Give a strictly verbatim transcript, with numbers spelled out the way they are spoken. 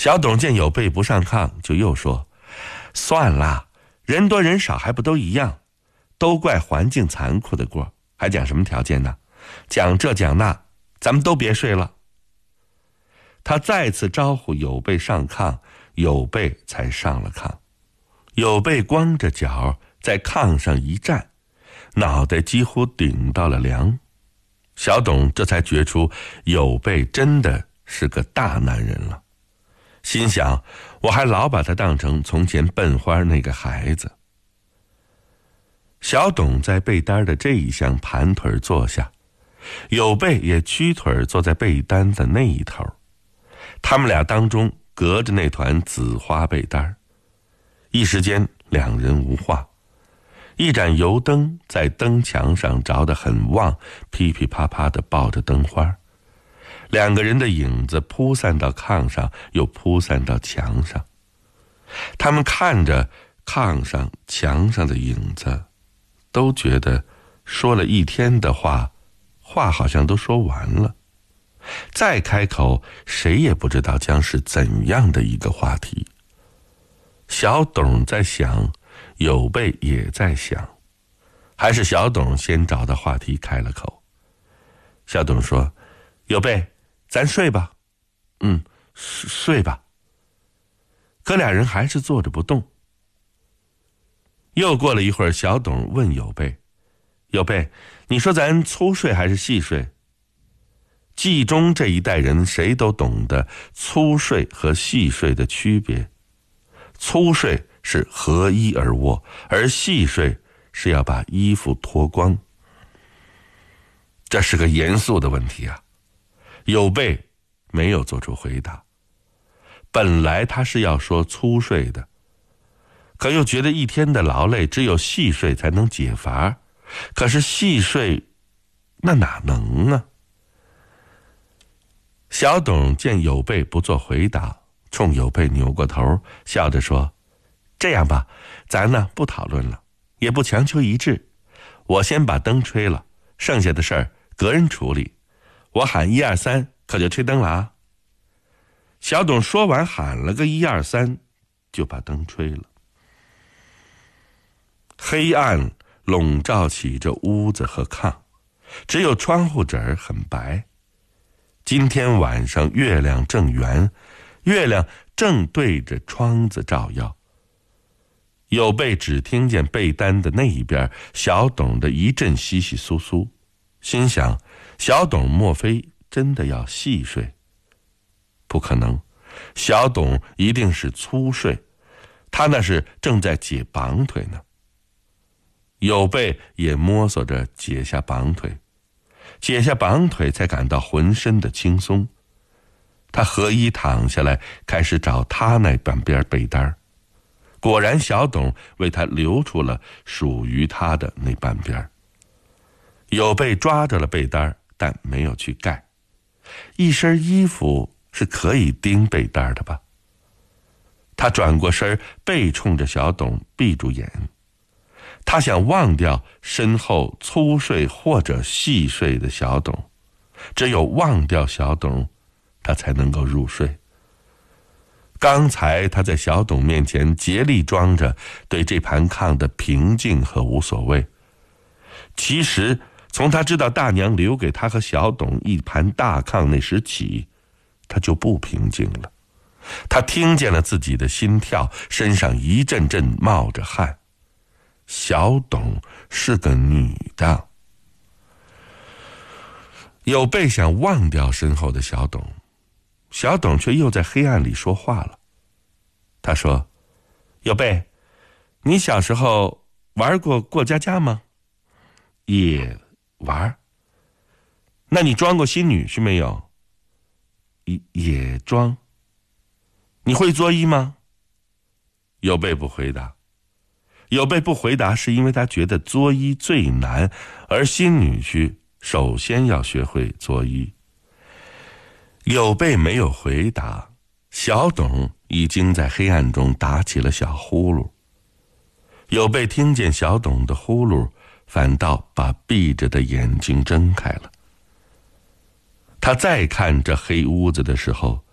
小董见有备不上炕，就又说：算了，人多人少还不都一样，都怪环境残酷的过，还讲什么条件呢？讲这讲那，咱们都别睡了。他再次招呼有备上炕，有备才上了炕。有备光着脚在炕上一站，脑袋几乎顶到了梁。小董这才觉出有备真的是个大男人了，心想我还老把他当成从前笨花那个孩子。小董在被单的这一厢盘腿坐下，有备也屈腿坐在被单的那一头，他们俩当中隔着那团紫花被单。一时间两人无话，一盏油灯在灯墙上着得很旺，噼噼啪啪地爆着灯花，两个人的影子铺散到炕上，又铺散到墙上。他们看着炕上墙上的影子，都觉得说了一天的话，话好像都说完了，再开口谁也不知道将是怎样的一个话题。小董在想，有备也在想，还是小董先找到话题开了口。小董说：有备，咱睡吧。嗯，睡吧。可俩人还是坐着不动。又过了一会儿，小董问有备：有备，你说咱粗睡还是细睡？冀中这一代人谁都懂得粗睡和细睡的区别。粗睡是合衣而卧，而细睡是要把衣服脱光。这是个严肃的问题啊。有备没有做出回答。本来他是要说粗睡的，可又觉得一天的劳累只有细睡才能解乏，可是细睡那哪能啊？小董见有备不做回答，冲有备扭过头，笑着说：这样吧，咱呢不讨论了，也不强求一致，我先把灯吹了，剩下的事儿个人处理，我喊一二三，可就吹灯了啊。小董说完喊了个一二三，就把灯吹了。黑暗笼罩起这屋子和炕，只有窗户纸儿很白。今天晚上月亮正圆，月亮正对着窗子照耀。有备只听见被单的那一边小董的一阵窸窸窣窣，心想小董莫非真的要细睡？不可能，小董一定是粗睡，他那是正在解绑腿呢。有备也摸索着解下绑腿，解下绑腿才感到浑身的轻松。他合衣躺下来，开始找他那半边被单。果然小董为他留出了属于他的那半边。有备抓着了被单，但没有去盖。一身衣服是可以钉被单的吧？他转过身，背冲着小董，闭住眼。他想忘掉身后粗睡或者细睡的小董，只有忘掉小董，他才能够入睡。刚才他在小董面前竭力装着对这盘炕的平静和无所谓，其实从他知道大娘留给他和小董一盘大炕那时起，他就不平静了。他听见了自己的心跳，身上一阵阵冒着汗。小董是个女的。有备想忘掉身后的小董，小董却又在黑暗里说话了。他说：有备，你小时候玩过过家家吗？也玩。那你装过新女婿没有？也也装。你会作揖吗？有备不回答。有备不回答是因为他觉得作揖最难，而新女婿首先要学会作揖。有备没有回答，小董已经在黑暗中打起了小呼噜。有备听见小董的呼噜，反倒把闭着的眼睛睁开了。他再看这黑屋子的时候，